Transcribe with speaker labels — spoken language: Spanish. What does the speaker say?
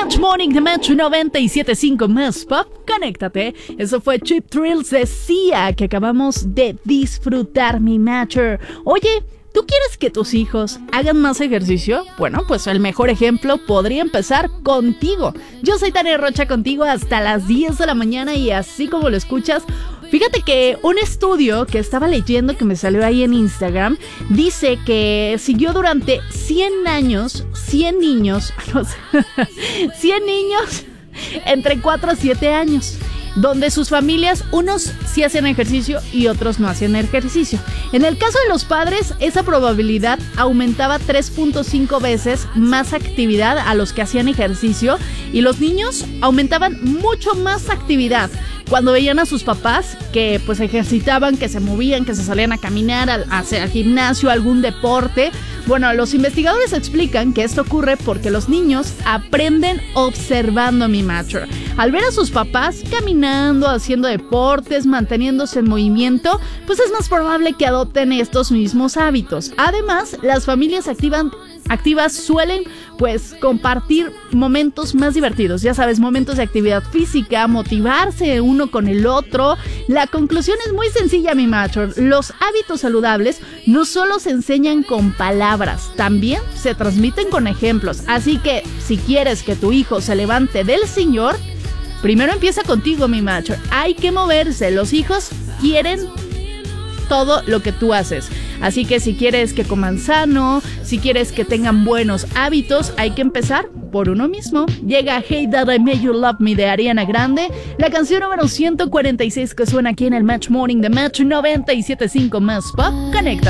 Speaker 1: Match Morning de Match 97.5 más Pop. Conéctate. Eso fue Cheap Thrills de Sia, que acabamos de disfrutar, mi Matcher. Oye, ¿tú quieres que tus hijos hagan más ejercicio? Bueno, pues el mejor ejemplo podría empezar contigo. Yo soy Tania Rocha, contigo hasta las 10 de la mañana, y así como lo escuchas, fíjate que un estudio que estaba leyendo, que me salió ahí en Instagram, dice que siguió durante 100 años, 100 niños entre 4 a 7 años, donde sus familias, unos sí hacían ejercicio y otros no hacían ejercicio. En el caso de los padres, esa probabilidad aumentaba 3.5 veces más actividad a los que hacían ejercicio, y los niños aumentaban mucho más actividad cuando veían a sus papás que pues ejercitaban, que se movían, que se salían a caminar, al gimnasio, algún deporte. Bueno, los investigadores explican que esto ocurre porque los niños aprenden observando, mi Matcher. Al ver a sus papás caminando, haciendo deportes, manteniéndose en movimiento, pues es más probable que adopten estos mismos hábitos. Además, las familias activas suelen pues compartir momentos más divertidos, ya sabes, momentos de actividad física, motivarse uno con el otro. La conclusión es muy sencilla, mi Matcher. Los hábitos saludables no solo se enseñan con palabras, también se transmiten con ejemplos. Así que si quieres que tu hijo se levante del sillón, primero empieza contigo, mi Matcher. Hay que moverse, los hijos quieren todo lo que tú haces. Así que si quieres que coman sano, si quieres que tengan buenos hábitos, hay que empezar por uno mismo. Llega Hey Dad, I Made You Love Me de Ariana Grande, la canción número 146 que suena aquí en el Match Morning de Match 97.5 más Pop. Conecta.